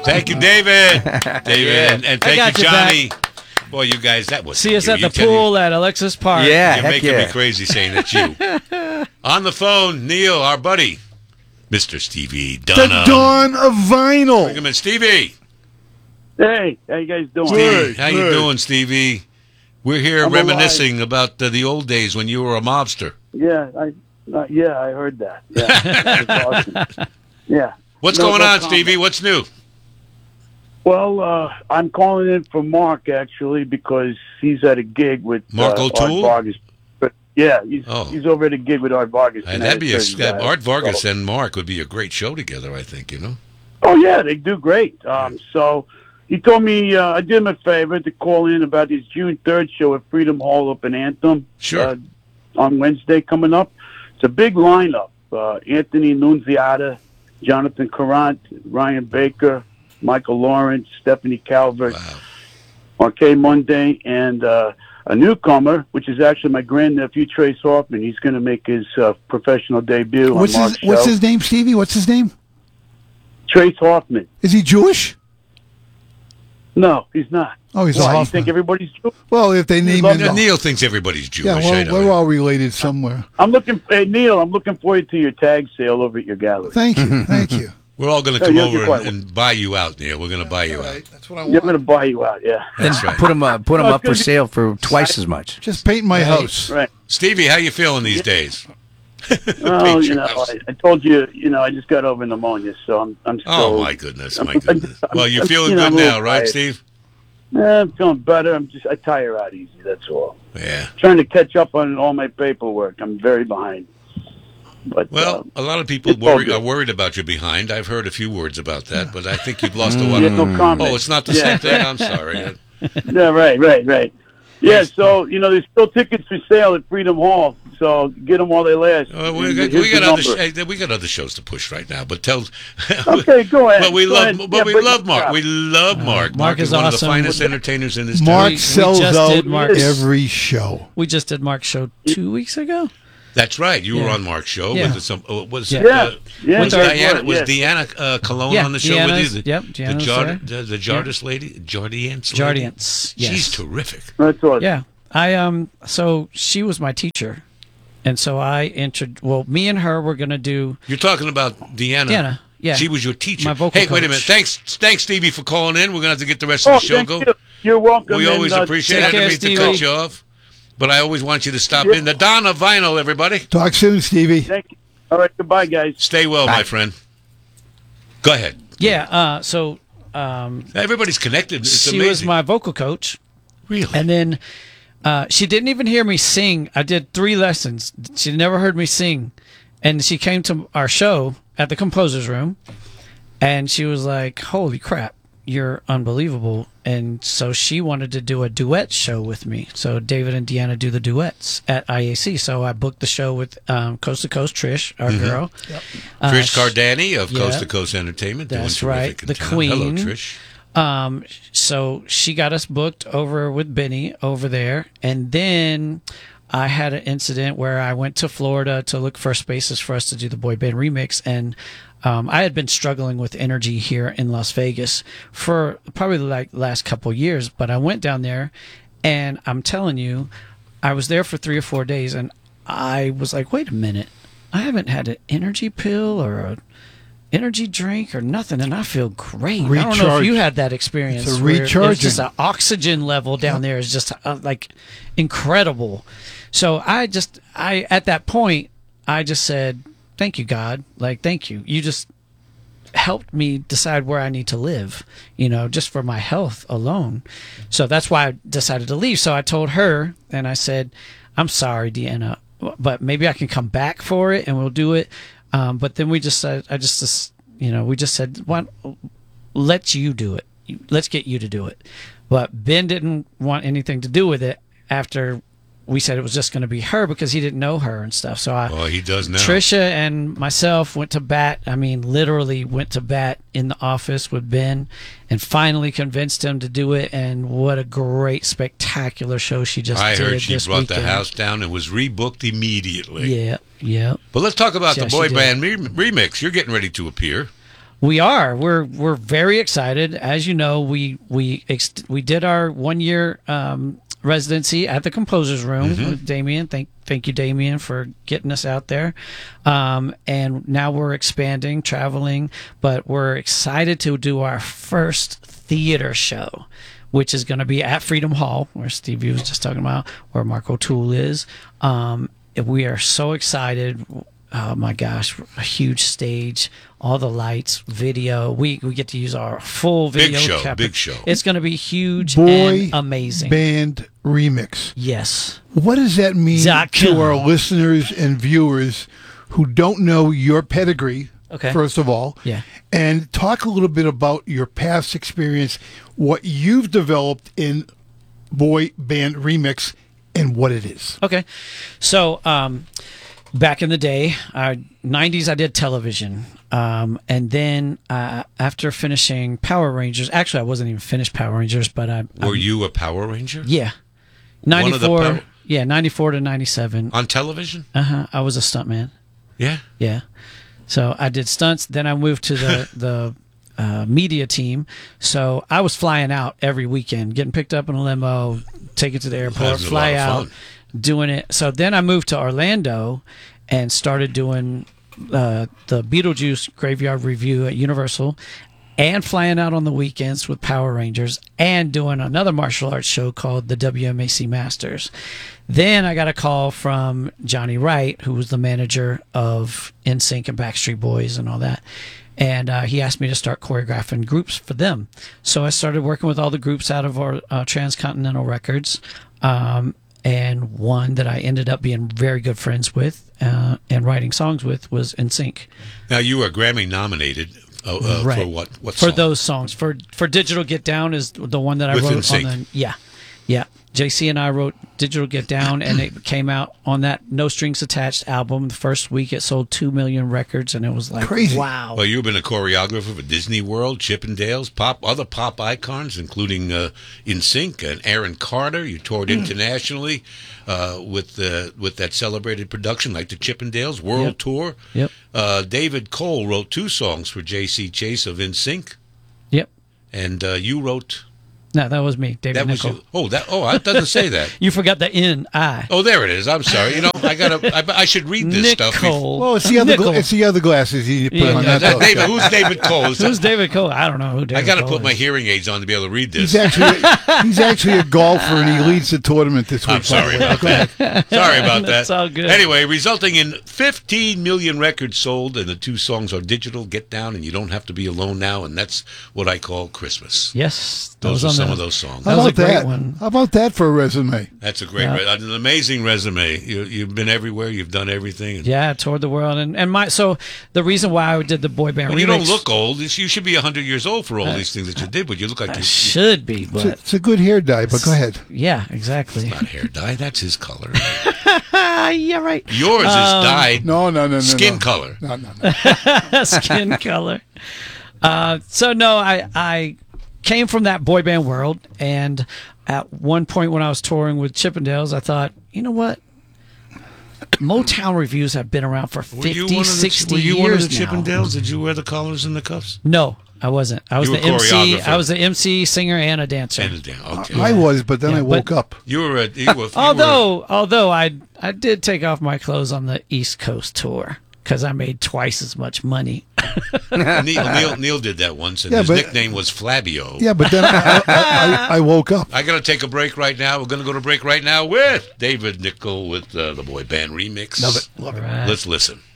Thank you, David. David, and thank got you, you Johnny. Boy, you guys, that was. See us at the pool at Alexis Park. Yeah, You're making me crazy saying it's you. On the phone, Neil, our buddy, Mr. Stevie Dunham. The dawn of vinyl. Bring him in, Stevie. Hey, how you guys doing? Stevie, how you doing, Stevie? We're here I'm reminiscing about the old days when you were a mobster. Yeah, I heard that. Yeah, that's awesome. Yeah. What's No, going no on, comment. Stevie? What's new? Well, I'm calling in for Mark actually because he's at a gig with Mark O'Toole? Art Vargas. But yeah, he's Oh. he's over at a gig with Art Vargas. And that'd be Art Vargas So- and Mark would be a great show together, I think, you know? Oh yeah, they do great. So he told me I did him a favor to call in about his June 3rd show at Freedom Hall up in Anthem. Sure. On Wednesday coming up. It's a big lineup. Anthony Nunziata, Jonathan Carant, Ryan Baker, Michael Lawrence, Stephanie Calvert, Wow. Marquet Monday, and a newcomer, which is actually my grandnephew, Trace Hoffman. He's going to make his professional debut What's on his Mark's show. What's his name, Stevie? What's his name? Trace Hoffman. Is he Jewish? No, he's not. Oh, he's a Why, you Hoffman. think everybody's Jewish? Well, if they name him, Yeah, Neil thinks everybody's Jewish. yeah, I know. well, we're all related somewhere. Hey, Neil, I'm looking forward to your tag sale over at your gallery. Thank you, thank you. We're all going to No, come you're over quite and buy you out, Neil. We're going to buy you All out. right, that's what I You're want. going to buy you out, yeah. That's right. Put them up Oh, it's for gonna be- sale for twice as much. Just paint my house. Right. Stevie, how you feeling these days? Oh, Paint you your know, house. I told you, I just got over pneumonia, so I'm still. Oh, my goodness, my goodness. Well, you're I'm- feeling I'm good a now, little right, tired. Steve? I'm feeling better. I tire out easy. That's all. Yeah. Trying to catch up on all my paperwork. I'm very behind. But Well, a lot of people it's all good. are worried about you behind. I've heard a few words about that, but I think you've lost a lot yeah, of... no comment. Oh, it's not the Yeah. same thing? I'm sorry. Yeah, right. Yeah, so there's still tickets for sale at Freedom Hall. So get them while they last. We Here's got the we got other shows to push right now, but tell... Okay, go ahead. But we Go love, ahead. but Yeah, we bring love it Mark. up. We love Mark. Mark is one of the awesome. finest entertainers in this town. Mark We sells just out did Mark's- every show. We just did Mark's show 2 weeks ago. That's right. You were Yeah. on Mark's show. Yeah. With some, was Yeah. Yeah, was yeah, Diana, was yeah. Deanna Cologne Yeah, on the show Deanna's- with you? yep, Deanna was there. The Jardis lady? Jardiance lady? Jardiance, yes. She's terrific. That's awesome. Yeah. So she was my teacher. And so I entered, me and her were going to do, You're talking about Deanna. Deanna, yeah. She was your teacher. My vocal Hey, wait a coach. minute. Thanks, Stevie, for calling in. We're going to have to get the rest of the show thank going. you. You're welcome. We always and, appreciate it. take I didn't care, mean to Stevie. cut you off, but I always want you to stop in. The Dawn of Vinyl, everybody. Talk soon, Stevie. Thank you. All right, goodbye, guys. Stay well, my friend. Go ahead. yeah. Everybody's connected. It's She amazing. was my vocal coach. Really? And then she didn't even hear me sing. I did 3 lessons. She never heard me sing. And she came to our show at the Composer's Room, and she was like, holy crap, you're unbelievable. And so she wanted to do a duet show with me. So David and Deanna do the duets at IAC. So I booked the show with Coast to Coast Trish, our girl. Trish Cardani of yeah. Coast to Coast Entertainment. That's doing right. terrific in The town. Queen. Hello, Trish. So she got us booked over with Benny over there. And then I had an incident where I went to Florida to look for spaces for us to do the boy band remix. And I had been struggling with energy here in Las Vegas for probably like last couple years. But I went down there, and I'm telling you, I was there for 3 or 4 days, and I was like, wait a minute. I haven't had an energy pill or a energy drink or nothing, and I feel great. I don't know if Recharge. you had that experience. It's a where recharging. It's just an oxygen level down there is just like incredible. So I at that point I just said, thank you, God. Like, thank you. You just helped me decide where I need to live, just for my health alone. So that's why I decided to leave. So I told her, and I said, I'm sorry, Deanna, but maybe I can come back for it and we'll do it. But then we just said, we just said, let's you do it. Let's get you to do it. But Ben didn't want anything to do with it after we said it was just going to be her because he didn't know her and stuff. So He does now. Trisha and myself went to bat. I mean, literally went to bat in the office with Ben and finally convinced him to do it. And what a great, spectacular show she just I did heard she this brought weekend. the house down and was rebooked immediately. Yeah. But let's talk about Yeah, the she boy did. band remix. You're getting ready to appear. We are. We're very excited. As you know, we did our 1 year residency at the Composers Room with Damien. Thank you, Damien, for getting us out there. And now we're expanding, traveling, but we're excited to do our first theater show, which is going to be at Freedom Hall, where Stevie was just talking about, where Mark O'Toole is. We are so excited. Oh my gosh, a huge stage, all the lights, video. We get to use our full video. Big show. It's going to be huge Boy and amazing. Band remix. Yes. What does that mean .com. to our listeners and viewers who don't know your pedigree, Okay. first of all? Yeah. And talk a little bit about your past experience, what you've developed in Boy Band Remix, and what it is. Okay. So, back in the day, 90s, I did television. And then after finishing Power Rangers, actually, I wasn't even finished Power Rangers, but Were you a Power Ranger? yeah. One of the 94, yeah, 94 to 97. On television? I was a stuntman. Yeah. Yeah. So I did stunts. Then I moved to the media team. So I was flying out every weekend, getting picked up in a limo, take it to the airport, That's a fly lot of out, fun. doing it. So then I moved to Orlando and started doing the Beetlejuice Graveyard Review at Universal, and flying out on the weekends with Power Rangers, and doing another martial arts show called the WMAC Masters. Then I got a call from Johnny Wright, who was the manager of NSYNC and Backstreet Boys and all that. And he asked me to start choreographing groups for them. So I started working with all the groups out of our Transcontinental Records. And one that I ended up being very good friends with and writing songs with was NSYNC. Now, you were Grammy nominated Right. for what For song? those songs. For Digital Get Down is the one that I With wrote NSYNC. on the... Yeah. JC and I wrote Digital Get Down, and it came out on that No Strings Attached album. The first week it sold 2 million records, and it was like, Crazy. wow. Well, you've been a choreographer for Disney World, Chippendales, other pop icons, including NSYNC and Aaron Carter. You toured internationally with that celebrated production, like the Chippendales World Yep. Tour. Yep. David Cole wrote 2 songs for J.C. Chase of NSYNC, Yep. and you wrote. No, that was me, David That was Nicol. you. Oh, it doesn't say that. You forgot the N-I. Oh, there it is. I'm sorry. You know, I should read this stuff. Nicole. Well, it's the other Nickel. it's the other glasses you need to put Yeah, on yeah, that. David, who's David Cole? Who's David Cole? I don't know who David I got to Cole put my is. hearing aids on to be able to read this. He's actually a golfer, and he leads the tournament this week. I'm sorry by the way. about Go ahead. that. Sorry about that. That's all good. Anyway, resulting in 15 million records sold, and the 2 songs are digital, Get Down, and You Don't Have to Be Alone Now, and that's what I call Christmas. Yes. that Those was are on some the- of those songs. That was a How about great that? one. How about that for a resume? That's a great, Yeah. an amazing resume. You've been everywhere. You've done everything. And Yeah, toured the world, and so the reason why I did the boy band well, remix, you don't look old. You should be 100 years old for all these things that you did, but you look like I you should be, but It's a good hair dye, but go ahead. yeah, exactly. not hair dye. That's his color. Yeah, right. Yours is dyed No. skin color. No. Skin color. So no, I came from that boy band world, and at one point when I was touring with Chippendales, I thought, you know what? Motown reviews have been around for 50, 60 were you years one of the now. Chippendales? Did you wear the collars and the cuffs? No, I wasn't. I was You the were MC. choreographer. I was the MC, singer, and a dancer. Okay. I was, but then Yeah, I woke up. You were Although I did take off my clothes on the East Coast tour because I made twice as much money. Neil did that once, and Yeah, his but- nickname was Flabio. Yeah, but then I woke up. I got to take a break right now. We're going to go to break right now with David Nicol with the boy band remix. Love it. Right. Let's listen.